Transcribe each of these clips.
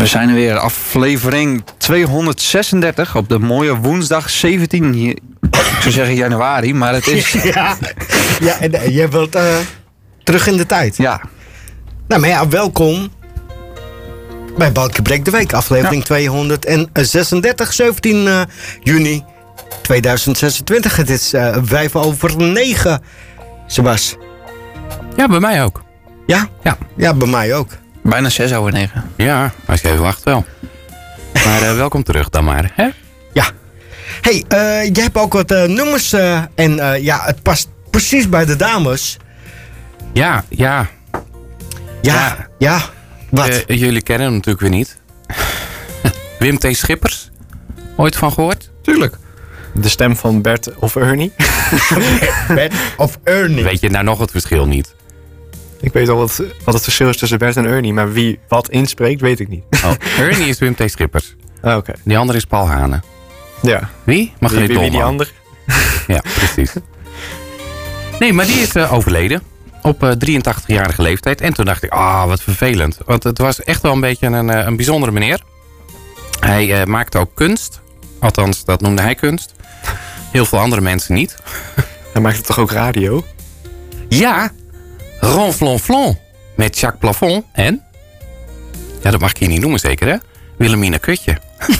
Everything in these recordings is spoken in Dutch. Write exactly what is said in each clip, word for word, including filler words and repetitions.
We zijn er weer, aflevering tweehonderdzesendertig op de mooie woensdag zeventien, hier, ik zou zeggen januari, maar het is... Ja, ja en uh, jij wilt uh, terug in de tijd. Ja. Nou, maar ja, welkom bij Balkje Breek de Week, aflevering ja. tweehonderdzesendertig, zeventien uh, juni tweeduizend zesentwintig. Het is uh, vijf over negen, Sebas. Ja, bij mij ook. Ja? Ja. Ja, bij mij ook. Bijna zes over negen. Ja, als je even wacht wel. Maar uh, welkom terug dan maar, hè? Ja. Hey, uh, jij hebt ook wat uh, nummers uh, en uh, ja, het past precies bij de dames. Ja, ja. Ja, ja. ja. Wat? Uh, jullie kennen hem natuurlijk weer niet. Wim T. Schippers. Ooit van gehoord? Tuurlijk. De stem van Bert of Ernie. Bert of Ernie. Weet je nou nog het verschil niet? Ik weet al wat, wat het verschil is tussen Bert en Ernie, maar wie wat inspreekt, weet ik niet. Oh, Ernie is Wim T. Schippers. Ah, oké. Okay. Die andere is Paul Hane. Ja. Wie? Margriet wie, wie, wie die ander? Ja, precies. Nee, maar die is uh, overleden. Op uh, drieëntachtigjarige leeftijd. En toen dacht ik, ah, oh, wat vervelend. Want het was echt wel een beetje een, een bijzondere meneer. Hij uh, maakte ook kunst. Althans, dat noemde hij kunst. Heel veel andere mensen niet. Hij maakte toch ook radio? Ja. Ronflonflon. Met Jacques Plafond. En? Ja, dat mag ik hier niet noemen zeker, hè? Wilhelmina Kutje.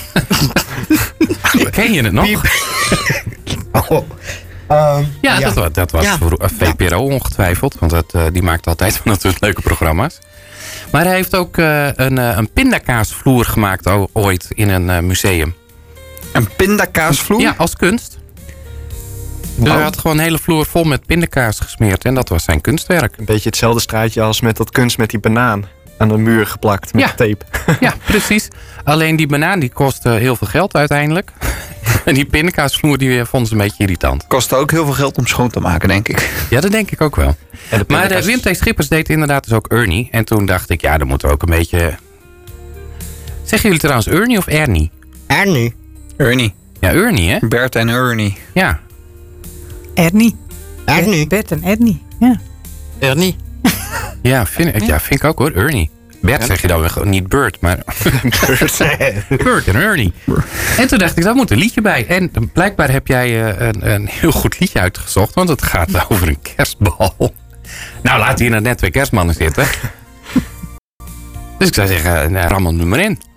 Ken je het nog? oh. um, ja, ja, dat was, dat was ja. voor V P R O ongetwijfeld. Want dat, uh, die maakt altijd natuurlijk leuke programma's. Maar hij heeft ook uh, een, uh, een pindakaasvloer gemaakt o- ooit in een uh, museum. Een pindakaasvloer? Ja, als kunst. Dus oh. hij had gewoon een hele vloer vol met pindakaas gesmeerd. En dat was zijn kunstwerk. Een beetje hetzelfde straatje als met dat kunst met die banaan. Aan de muur geplakt met ja. tape. Ja, precies. Alleen die banaan die kostte heel veel geld uiteindelijk. En die pindakaasvloer die vonden ze een beetje irritant. Kostte ook heel veel geld om schoon te maken, denk ik. Ja, dat denk ik ook wel. Maar de Wim T. Schippers deed inderdaad dus ook Ernie. En toen dacht ik, ja, dan moeten we ook een beetje... Zeggen jullie trouwens Ernie of Ernie? Ernie. Ernie. Ja, Ernie, hè? Bert en Ernie. Ja. Ernie. Ernie. Bert en Ernie, ja. Ernie. Ja, vind ik, ja, vind ik ook hoor, Ernie. Bert zeg je dan wel, niet Bert, maar... Bert. Bert en Ernie. En toen dacht ik, daar moet een liedje bij. En blijkbaar heb jij uh, een, een heel goed liedje uitgezocht, want het gaat over een kerstbal. Nou, laat hier nou net twee kerstmannen zitten. Dus ik zou zeggen, uh, rammel nu maar in.